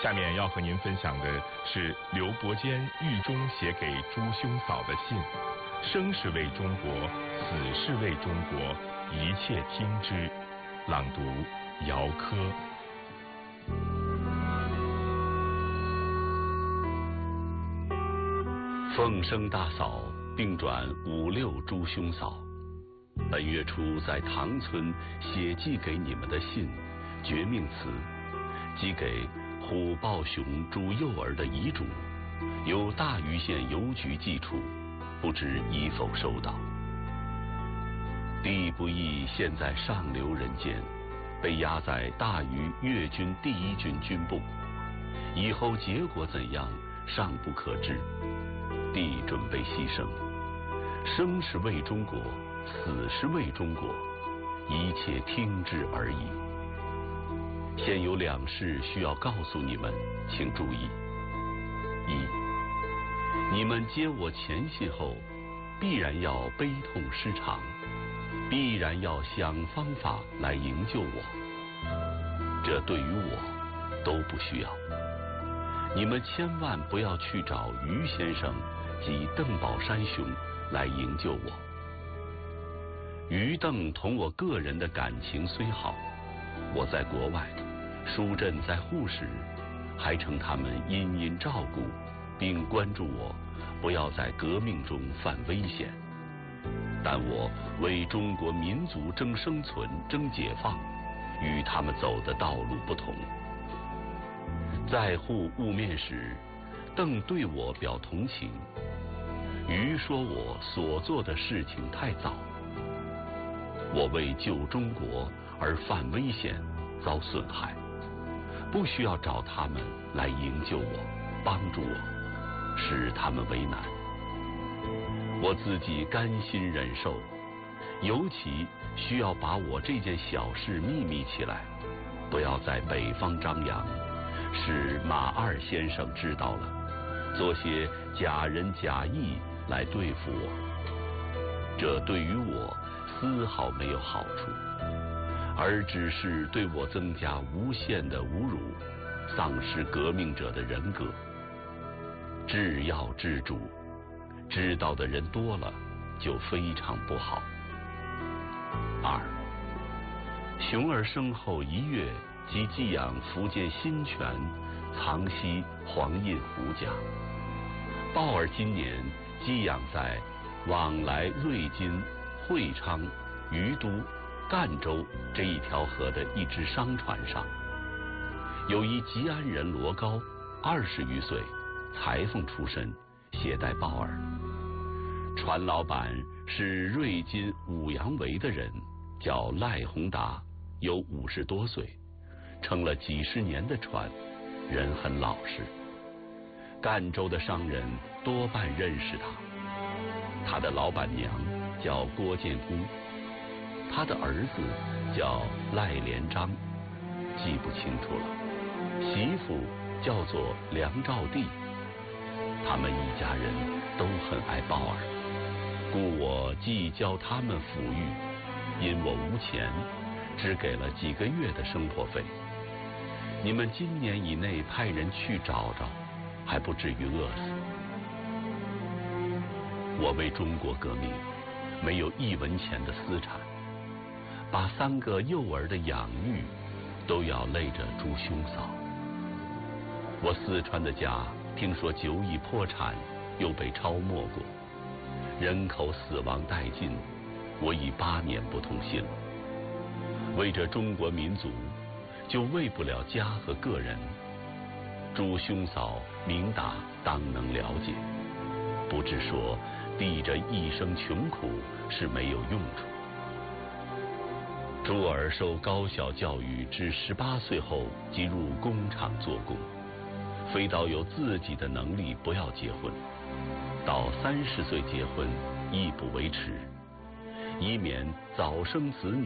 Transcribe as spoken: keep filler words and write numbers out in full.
下面要和您分享的是刘伯坚狱中写给朱兄嫂的信：生是为中国，死是为中国，一切听之。朗读：姚科。 凤生大嫂并转五六朱兄嫂，本月初在唐村写寄给你们的信，绝命词，寄给虎豹雄朱幼儿的遗嘱，由大余县邮局寄出，不知已否收到。弟不义现在上流人间，被押在大余粤军第一军军部，以后结果怎样尚不可知。弟准备牺牲，生是为中国，死是为中国，一切听之而已。现有两事需要告诉你们，请注意：一，你们接我前信后，必然要悲痛失常，必然要想方法来营救我，这对于我都不需要。你们千万不要去找于先生及邓宝山兄来营救我。于邓同我个人的感情虽好，我在国外，疏振在沪时，还称他们殷殷照顾，并关注我，不要在革命中犯危险。但我为中国民族争生存、争解放，与他们走的道路不同。在沪晤面时，邓对我表同情，于说我所做的事情太早，我为救中国而犯危险，遭损害，不需要找他们来营救我、帮助我，使他们为难。我自己甘心忍受，尤其需要把我这件小事秘密起来，不要在北方张扬，使马二先生知道了，做些假仁假义来对付我，这对于我丝毫没有好处，而只是对我增加无限的侮辱，丧失革命者的人格。治要治主，知道的人多了，就非常不好。二，熊儿生后一月即寄养福建新泉藏西黄印胡家，鲍儿今年寄养在往来瑞金、会昌、于都、赣州这一条河的一只商船上。有一吉安人罗高，二十余岁，裁缝出身，携带鲍儿。船老板是瑞金五羊围的人，叫赖宏达，有五十多岁，撑了几十年的船，人很老实。赣州的商人多半认识他。他的老板娘叫郭建姑，他的儿子叫赖连章，记不清楚了。媳妇叫做梁兆娣。他们一家人都很爱鲍儿，故我既教他们抚育，因我无钱，只给了几个月的生活费。你们今年以内派人去找找，还不至于饿死。我为中国革命没有一文钱的私产，把三个幼儿的养育都要累着朱兄嫂。我四川的家听说久已破产，又被抄没过，人口死亡殆尽，我已八年不通信了。为着中国民族，就为不了家和个人。朱兄嫂明达当能了解，不只说弟这一生穷苦是没有用处。朱儿受高小教育至十八岁后即入工厂做工，非到有自己的能力不要结婚，到三十岁结婚亦不为迟，以免早生子女。